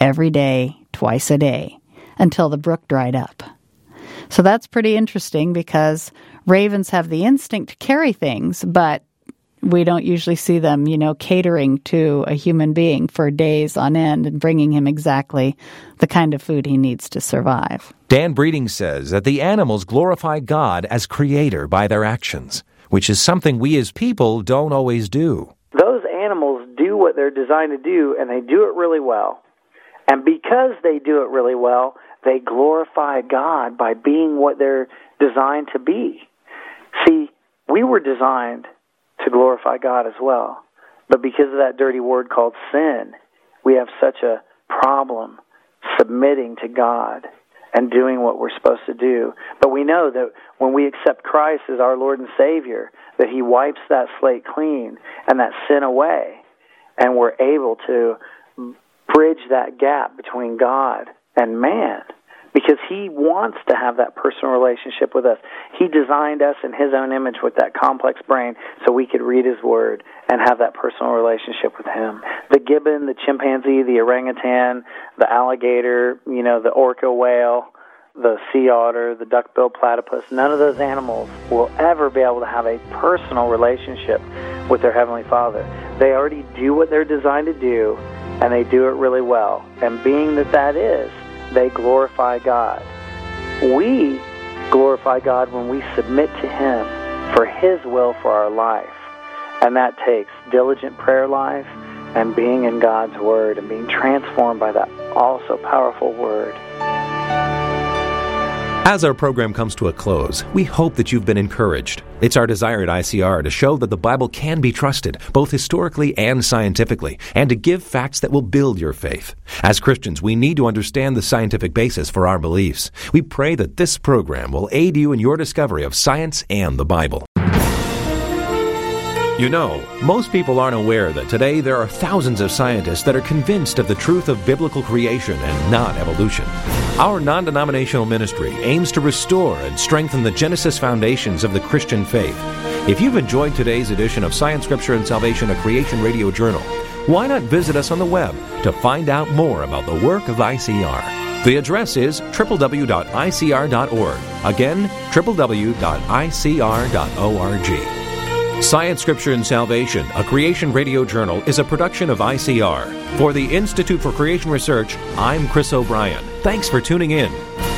every day, twice a day, until the brook dried up. So that's pretty interesting because ravens have the instinct to carry things, but we don't usually see them, catering to a human being for days on end and bringing him exactly the kind of food he needs to survive. Dan Breeding says that the animals glorify God as creator by their actions, which is something we as people don't always do. Those animals do what they're designed to do, and they do it really well. And because they do it really well, they glorify God by being what they're designed to be. See, we were designed to glorify God as well. But because of that dirty word called sin, we have such a problem submitting to God and doing what we're supposed to do. But we know that when we accept Christ as our Lord and Savior, that He wipes that slate clean and that sin away, and we're able to bridge that gap between God and man, because He wants to have that personal relationship with us. He designed us in His own image with that complex brain so we could read His Word and have that personal relationship with Him. The gibbon, the chimpanzee, the orangutan, the alligator, the orca whale, the sea otter, the duck-billed platypus, none of those animals will ever be able to have a personal relationship with their Heavenly Father. They already do what they're designed to do, and they do it really well. And being that is, they glorify God. We glorify God when we submit to Him for His will for our life. And that takes diligent prayer life and being in God's Word and being transformed by that also powerful Word. As our program comes to a close, we hope that you've been encouraged. It's our desire at ICR to show that the Bible can be trusted, both historically and scientifically, and to give facts that will build your faith. As Christians, we need to understand the scientific basis for our beliefs. We pray that this program will aid you in your discovery of science and the Bible. Most people aren't aware that today there are thousands of scientists that are convinced of the truth of biblical creation and not evolution. Our non-denominational ministry aims to restore and strengthen the Genesis foundations of the Christian faith. If you've enjoyed today's edition of Science, Scripture, and Salvation, a Creation Radio Journal, why not visit us on the web to find out more about the work of ICR? The address is www.icr.org. Again, www.icr.org. Science, Scripture, and Salvation, a Creation Radio Journal, is a production of ICR. For the Institute for Creation Research, I'm Chris O'Brien. Thanks for tuning in.